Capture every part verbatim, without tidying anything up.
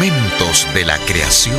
Momentos de la creación.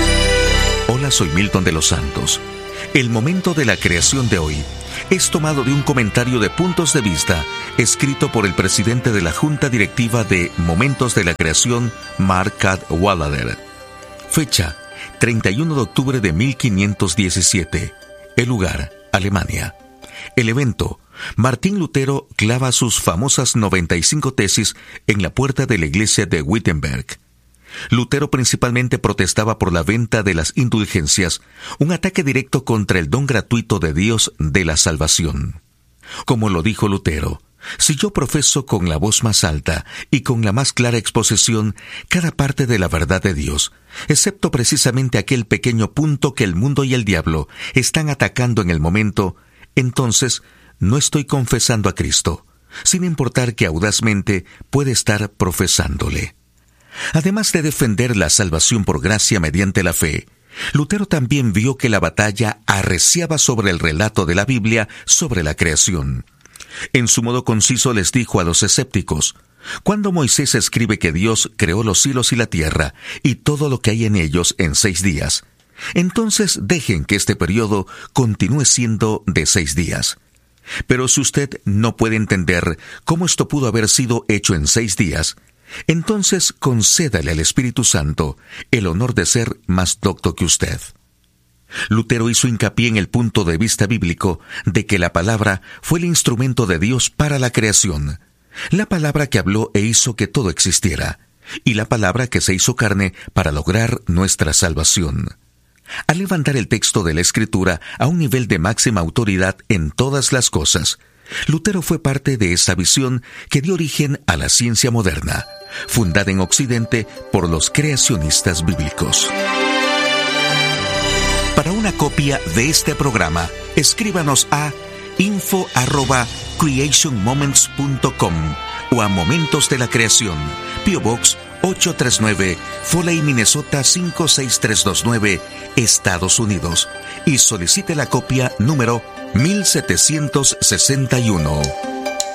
Hola, soy Milton de los Santos. El momento de la creación de hoy es tomado de un comentario de puntos de vista escrito por el presidente de la Junta Directiva de Momentos de la Creación, Mark Cadwallader. Fecha: treinta y uno de octubre de mil quinientos diecisiete. El lugar: Alemania. El evento: Martín Lutero clava sus famosas noventa y cinco tesis en la puerta de la iglesia de Wittenberg. Lutero principalmente protestaba por la venta de las indulgencias, un ataque directo contra el don gratuito de Dios de la salvación. Como lo dijo Lutero: si yo profeso con la voz más alta y con la más clara exposición cada parte de la verdad de Dios, excepto precisamente aquel pequeño punto que el mundo y el diablo están atacando en el momento, entonces no estoy confesando a Cristo, sin importar que audazmente puede estar profesándole. Además de defender la salvación por gracia mediante la fe, Lutero también vio que la batalla arreciaba sobre el relato de la Biblia sobre la creación. En su modo conciso les dijo a los escépticos: cuando Moisés escribe que Dios creó los cielos y la tierra y todo lo que hay en ellos en seis días, entonces dejen que este periodo continúe siendo de seis días. Pero si usted no puede entender cómo esto pudo haber sido hecho en seis días, entonces concédale al Espíritu Santo el honor de ser más docto que usted. Lutero hizo hincapié en el punto de vista bíblico de que la palabra fue el instrumento de Dios para la creación, la palabra que habló e hizo que todo existiera, y la palabra que se hizo carne para lograr nuestra salvación. Al levantar el texto de la Escritura a un nivel de máxima autoridad en todas las cosas, Lutero fue parte de esa visión que dio origen a la ciencia moderna, fundada en Occidente por los creacionistas bíblicos. Para una copia de este programa, escríbanos a info arroba creation moments punto com o a Momentos de la Creación, P O Box ochocientos treinta y nueve, Foley, Minnesota cinco seis tres dos nueve, Estados Unidos, y solicite la copia número mil setecientos sesenta y uno.